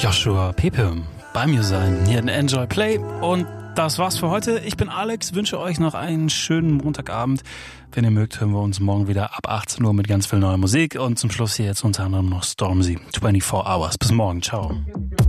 Joshua Pepe bei mir sein, hier in Enjoy Play. Und das war's für heute. Ich bin Alex, wünsche euch noch einen schönen Montagabend. Wenn ihr mögt, hören wir uns morgen wieder ab 18 Uhr mit ganz viel neuer Musik. Und zum Schluss hier jetzt unter anderem noch Stormzy, 24 Hours. Bis morgen, ciao.